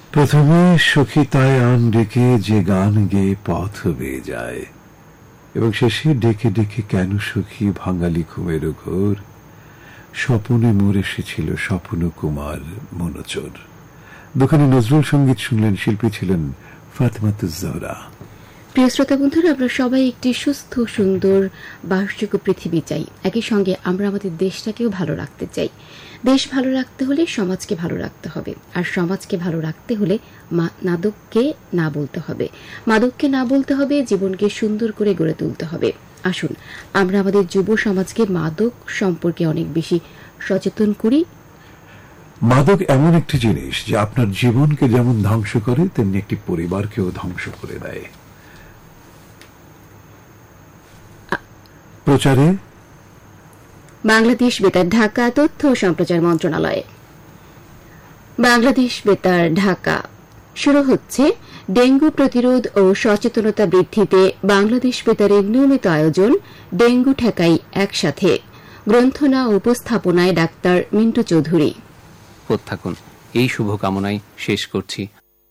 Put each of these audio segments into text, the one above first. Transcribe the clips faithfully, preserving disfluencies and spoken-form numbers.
প্রথমে সখিতায় আন ডেকে যে গান গেয়ে পথ বেয়ে যায়, এবং শেষে ডেকে ডেকে কেন সখী ভাঙালি ঘুমের ঘোর, স্বপনে মোর এসেছিল স্বপ্ন কুমার মনোচর। দোকানে নজরুল সঙ্গীত শুনলেন, শিল্পী ছিলেন ফাতেমাতুজ জোহরা। প্রিয় শ্রোতা বন্ধুরা, আমরা সবাই একটি সুস্থ সুন্দর বাসযোগ্য পৃথিবী চাই। একই সঙ্গে আমরা আমাদের দেশটাকেও ভালো রাখতে চাই। দেশ ভালো রাখতে হলে সমাজকে ভালো রাখতে হবে, আর সমাজকে ভালো রাখতে হলে মাদককে না বলতে হবে। মাদককে না বলতে হবে, জীবনকে সুন্দর করে গড়ে তুলতে হবে। আসুন আমরা আমাদের যুব সমাজকে মাদক সম্পর্কে অনেক বেশি সচেতন করি। মাদক এমন একটি জিনিস যে আপনার জীবনকে যেমন ধ্বংস করে, তেমনি একটি পরিবারকেও ধ্বংস করে দেয়। প্রচারে বাংলাদেশ বেতার ঢাকা, তথ্য ও সম্প্রচার মন্ত্রণালয়। বাংলাদেশ বেতার ঢাকা। শুরু হচ্ছে ডেঙ্গু প্রতিরোধ ও সচেতনতা বৃদ্ধিতে বাংলাদেশ বেতারের নিয়মিত আয়োজন ডেঙ্গু ঠেকাই একসাথে। গ্রন্থনা ও উপস্থাপনায় ডাক্তার মিন্টু চৌধুরী। থাকুন এই শুভকামনায় শেষ করছি।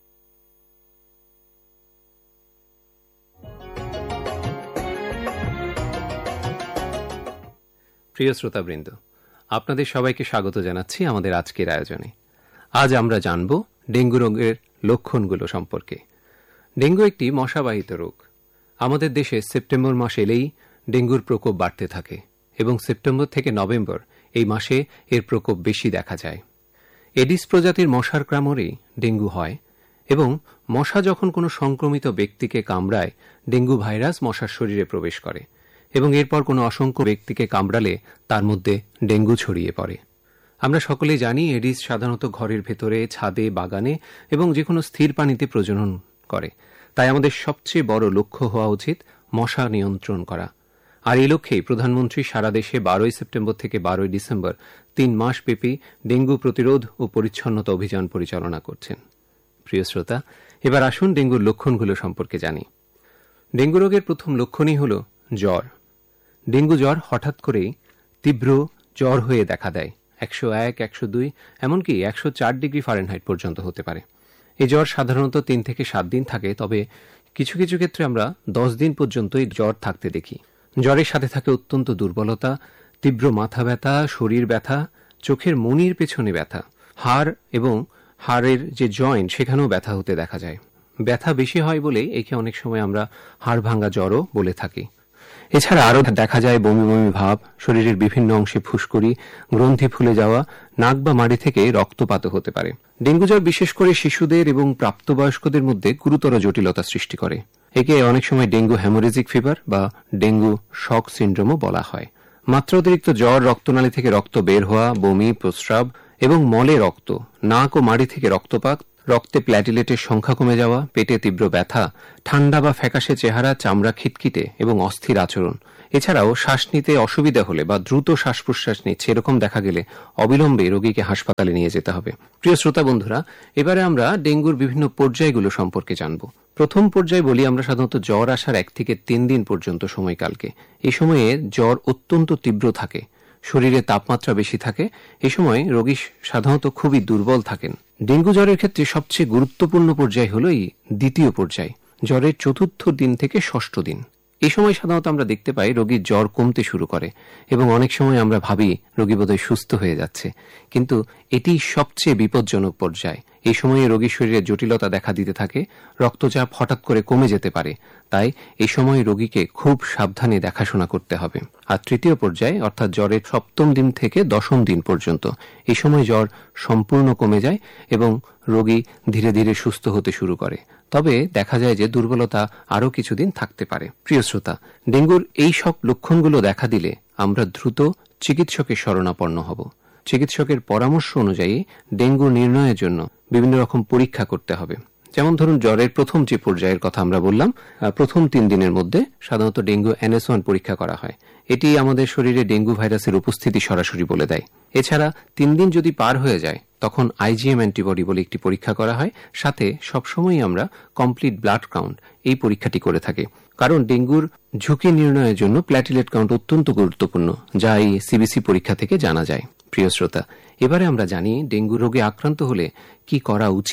প্রিয় শ্রোতাবৃন্দ, আপনাদের সবাইকে স্বাগত জানাচ্ছি আমাদের আজকের আয়োজনে। আজ আমরা জানব ডেঙ্গু রোগের লক্ষণগুলো সম্পর্কে। ডেঙ্গু একটি মশাবাহিত রোগ। আমাদের দেশে সেপ্টেম্বর মাস এলেই ডেঙ্গুর প্রকোপ বাড়তে থাকে, এবং সেপ্টেম্বর থেকে নভেম্বর এই মাসে এর প্রকোপ বেশি দেখা যায়। এডিস প্রজাতির মশার কামড়েই ডেঙ্গু হয়, এবং মশা যখন কোনো সংক্রমিত ব্যক্তিকে কামড়ায়, ডেঙ্গু ভাইরাস মশার শরীরে প্রবেশ করে, এবং এরপর কোনো অসংখ্য ব্যক্তিকে কামড়ালে তার মধ্যে ডেঙ্গু ছড়িয়ে পড়ে। আমরা সকলেই জানি এডিস সাধারণত ঘরের ভেতরে, ছাদে, বাগানে এবং যে কোনো স্থির পানিতে প্রজনন করে। তাই আমাদের সবচেয়ে বড় লক্ষ্য হওয়া উচিত মশা নিয়ন্ত্রণ করা। আর এই লক্ষ্যেই প্রধানমন্ত্রী সারা দেশে বারোই সেপ্টেম্বর থেকে বারোই ডিসেম্বর তিন মাস ব্যাপী ডেঙ্গু প্রতিরোধ ও পরিচ্ছন্নতা অভিযান পরিচালনা করছেন। প্রিয় শ্রোতা, এবার আসুন ডেঙ্গুর লক্ষণগুলো সম্পর্কে জানি। ডেঙ্গু রোগের প্রথম লক্ষণই হল জ্বর। ডেঙ্গু জ্বর হঠাৎ করেই তীব্র জ্বর হয়ে দেখা দেয়। একশো এক, একশো দুই, এমনকি একশো চার ডিগ্রি ফারেনহাইট পর্যন্ত হতে পারে। এই জ্বর সাধারণত তিন থেকে সাত দিন থাকে, তবে কিছু কিছু ক্ষেত্রে আমরা দশ দিন পর্যন্ত এই জ্বর থাকতে দেখি। জ্বরের সাথে থাকে অত্যন্ত দুর্বলতা, তীব্র মাথা ব্যথা, শরীর ব্যথা, চোখের মণির পেছনে ব্যথা, হাড় এবং হাড়ের যে জয়েন্ট সেখানেও ব্যথা হতে দেখা যায়। ব্যথা বেশি হয় বলেই একে অনেক সময় আমরা হাড় ভাঙ্গা জ্বরও বলে থাকি। এছাড়া আরও দেখা যায় বমি বমি ভাব, শরীরের বিভিন্ন অংশে ফুসকুড়ি, গ্রন্থি ফুলে যাওয়া, নাক বা মাড়ি থেকে রক্তপাত হতে পারে। ডেঙ্গু জ্বর বিশেষ করে শিশুদের এবং প্রাপ্তবয়স্কদের মধ্যে গুরুতর জটিলতা সৃষ্টি করে। একে অনেক সময় ডেঙ্গু হ্যামোরেজিক ফিভার বা ডেঙ্গু শক সিন্ড্রোমও বলা হয়। মাত্রা অতিরিক্ত জ্বর, রক্তনালী থেকে রক্ত বের হওয়া, বমি, প্রস্রাব এবং মলে রক্ত, নাক ও মাড়ি থেকে রক্তপাত, রক্তে প্ল্যাটিলেটের সংখ্যা কমে যাওয়া, পেটে তীব্র ব্যথা, ঠান্ডা বা ফ্যাকাশে চেহারা, চামড়া খিটখিটে এবং অস্থির আচরণ। এছাড়াও শ্বাস নিতে অসুবিধা হলে বা দ্রুত শ্বাস প্রশ্বাস নিচ্ছে এরকম দেখা গেলে অবিলম্বে রোগীকে হাসপাতালে নিয়ে যেতে হবে। প্রিয় শ্রোতা বন্ধুরা, এবারে আমরা ডেঙ্গুর বিভিন্ন পর্যায়গুলো সম্পর্কে জানব। প্রথম পর্যায়ে বলি আমরা সাধারণত জ্বর আসার এক থেকে তিন দিন পর্যন্ত সময়কালকে। এই সময়ে জ্বর অত্যন্ত তীব্র থাকে, শরীরে তাপমাত্রা বেশি থাকে। এই সময় রোগী সাধারণত খুবই দুর্বল থাকেন। ডেঙ্গু জ্বরের ক্ষেত্রে সবচেয়ে গুরুত্বপূর্ণ পর্যায় হল এই দ্বিতীয় পর্যায়, জ্বরের চতুর্থ দিন থেকে ষষ্ঠ দিন। এই সময় সাধারণত আমরা দেখতে পাই রোগীর জ্বর কমতে শুরু করে, এবং অনেক সময় আমরা ভাবি রোগী বোধহয় সুস্থ হয়ে যাচ্ছে, কিন্তু এটি সবচেয়ে বিপজ্জনক পর্যায়। এই সময়ে রোগীর শরীরে জটিলতা দেখা দিতে থাকে, রক্তচাপ হঠাৎ করে কমে যেতে পারে। তাই এই সময় রোগীকে খুব সাবধানে দেখাশোনা করতে হবে। আর তৃতীয় পর্যায়ে অর্থাৎ জ্বরের সপ্তম দিন থেকে দশম দিন পর্যন্ত এই সময় জ্বর সম্পূর্ণ কমে যায় এবং রোগী ধীরে ধীরে সুস্থ হতে শুরু করে। তবে দেখা যায় যে দুর্বলতা আরও কিছুদিন থাকতে পারে। প্রিয় শ্রোতা, ডেঙ্গুর এই সব লক্ষণগুলো দেখা দিলে আমরা দ্রুত চিকিৎসকের শরণাপন্ন হব। চিকিৎসকের পরামর্শ অনুযায়ী ডেঙ্গু নির্ণয়ের জন্য বিভিন্ন রকম পরীক্ষা করতে হবে। যেমন ধরুন, জ্বরের প্রথম যে পর্যায়ের কথা আমরা বললাম, প্রথম তিন দিনের মধ্যে সাধারণত ডেঙ্গু এনএস ওয়ান পরীক্ষা করা হয়। এটি আমাদের শরীরে ডেঙ্গু ভাইরাসের উপস্থিতি সরাসরি বলে দেয়। এছাড়া তিন দিন যদি পার হয়ে যায় তখন আইজিএম অ্যান্টিবডি বলে একটি পরীক্ষা করা হয়। সাথে সবসময় আমরা কমপ্লিট ব্লাড কাউন্ট এই পরীক্ষাটি করে থাকি, কারণ ডেঙ্গুর ঝুঁকি নির্ণয়ের জন্য প্ল্যাটিলেট কাউন্ট অত্যন্ত গুরুত্বপূর্ণ, যা এই সিবিসি পরীক্ষা থেকে জানা যায়। প্রিয় শ্রোতা, এবারে আমরা জানি ডেঙ্গু রোগে আক্রান্ত হলে কি করা উচিত।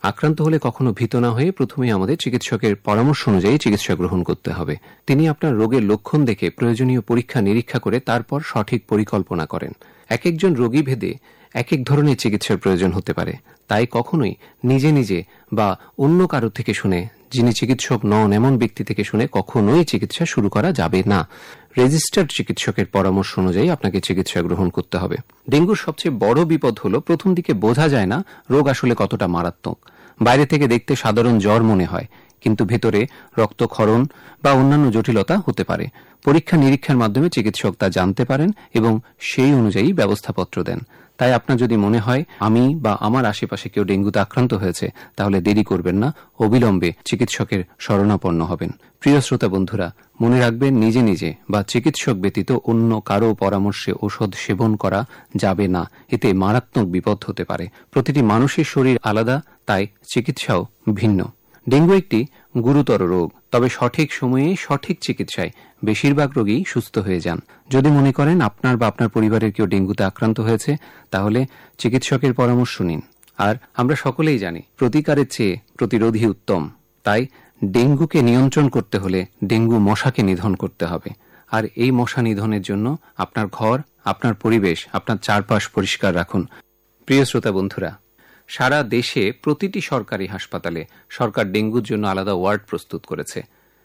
আক্রান্ত হলে কখনো ভীত না হয়ে প্রথমেই আমাদের চিকিৎসকের পরামর্শ অনুযায়ী চিকিৎসা গ্রহণ করতে হবে। তিনি আপনার রোগের লক্ষণ দেখে প্রয়োজনীয় পরীক্ষা নিরীক্ষা করে তারপর সঠিক পরিকল্পনা করেন। এক একজন রোগী ভেদে এক এক ধরনের চিকিৎসার প্রয়োজন হতে পারে। তাই কখনোই নিজে নিজে বা অন্য কারো থেকে শুনে, যিনি চিকিৎসক নন এমন ব্যক্তি থেকে শুনে কখনোই চিকিৎসা শুরু করা যাবে না। রেজিস্টার্ড চিকিৎসকের পরামর্শ অনুযায়ী আপনাকে চিকিৎসা গ্রহণ করতে হবে। ডেঙ্গুর সবচেয়ে বড় বিপদ হল প্রথম দিকে বোঝা যায় না রোগ আসলে কতটা মারাত্মক। বাইরে থেকে দেখতে সাধারণ জ্বর মনে হয়, কিন্তু ভেতরে রক্তক্ষরণ বা অন্যান্য জটিলতা হতে পারে। পরীক্ষা নিরীক্ষার মাধ্যমে চিকিৎসক তা জানতে পারেন এবং সেই অনুযায়ী ব্যবস্থাপত্র দেন। তাই আপনার যদি মনে হয় আমি বা আমার আশেপাশে কেউ ডেঙ্গুতে আক্রান্ত হয়েছে, তাহলে দেরি করবেন না, অবিলম্বে চিকিৎসকের শরণাপন্ন হবেন। প্রিয় শ্রোতা বন্ধুরা, মনে রাখবেন নিজে নিজে বা চিকিৎসক ব্যতীত অন্য কারো পরামর্শে ওষুধ সেবন করা যাবে না। এতে মারাত্মক বিপদ হতে পারে। প্রতিটি মানুষের শরীর আলাদা, তাই চিকিৎসাও ভিন্ন। ডেঙ্গু একটি গুরুতর রোগ, তবে সঠিক সময়ে সঠিক চিকিৎসায় বেশিরভাগ রোগী সুস্থ হয়ে যান। যদি মনে করেন আপনার বা আপনার পরিবারের কেউ ডেঙ্গুতে আক্রান্ত হয়েছে, তাহলে চিকিৎসকের পরামর্শ নিন। আর আমরা সকলেই জানি প্রতিকারের চেয়ে প্রতিরোধই উত্তম। তাই ডেঙ্গুকে নিয়ন্ত্রণ করতে হলে ডেঙ্গু মশাকে নিধন করতে হবে। আর এই মশা নিধনের জন্য আপনার ঘর, আপনার পরিবেশ, আপনার চারপাশ পরিষ্কার রাখুন। প্রিয় শ্রোতা বন্ধুরা, সারা দেশে প্রতিটি সরকারি হাসপাতালে সরকার ডেঙ্গুর জন্য আলাদা ওয়ার্ড প্রস্তুত করেছে।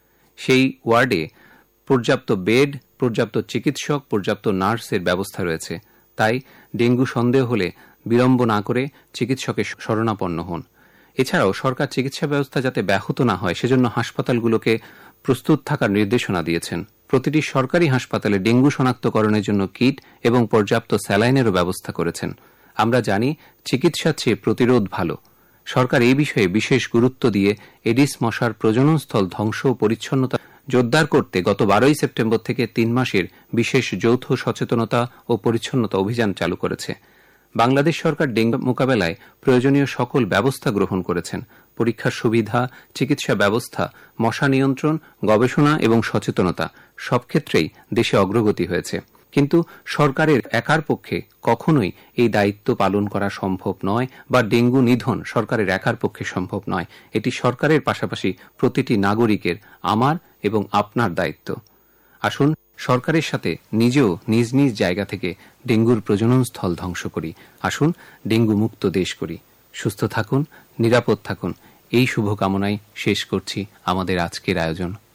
সেই ওয়ার্ডে পর্যাপ্ত বেড, পর্যাপ্ত চিকিৎসক, পর্যাপ্ত নার্সের ব্যবস্থা রয়েছে। তাই ডেঙ্গু সন্দেহ হলে বিলম্ব না করে চিকিৎসকের শরণাপন্ন হন। এছাড়াও সরকার চিকিৎসা ব্যবস্থা যাতে ব্যাহত না হয় সেজন্য হাসপাতালগুলোকে প্রস্তুত থাকার নির্দেশনা দিয়েছেন। প্রতিটি সরকারি হাসপাতালে ডেঙ্গু শনাক্তকরণের জন্য কিট এবং পর্যাপ্ত স্যালাইনেরও ব্যবস্থা করেছেন। আমরা জানি চিকিৎসার চেয়ে প্রতিরোধ ভালো। সরকার এই বিষয়ে বিশেষ গুরুত্ব দিয়ে এডিস মশার প্রজননস্থল ধ্বংস ও পরিচ্ছন্নতা জোরদার করতে গত বারোই সেপ্টেম্বর থেকে তিন মাসের বিশেষ যৌথ সচেতনতা ও পরিচ্ছন্নতা অভিযান চালু করেছে। বাংলাদেশ সরকার ডেঙ্গু মোকাবেলায় প্রয়োজনীয় সকল ব্যবস্থা গ্রহণ করেছেন। পরীক্ষার সুবিধা, চিকিৎসা ব্যবস্থা, মশা নিয়ন্ত্রণ, গবেষণা এবং সচেতনতা সব ক্ষেত্রেই দেশে অগ্রগতি হয়েছে। কিন্তু সরকারের একার পক্ষে কখনোই এই দায়িত্ব পালন করা সম্ভব নয়, বা ডেঙ্গু নিধন সরকারের একার পক্ষে সম্ভব নয়। এটি সরকারের পাশাপাশি প্রতিটি নাগরিকের, আমার এবং আপনার দায়িত্ব। আসুন সরকারের সাথে নিজেও নিজ নিজ জায়গা থেকে ডেঙ্গুর প্রজনন স্থল ধ্বংস করি। আসুন ডেঙ্গু মুক্ত দেশ করি। সুস্থ থাকুন, নিরাপদ থাকুন, এই শুভকামনায় শেষ করছি আমাদের আজকের আয়োজন।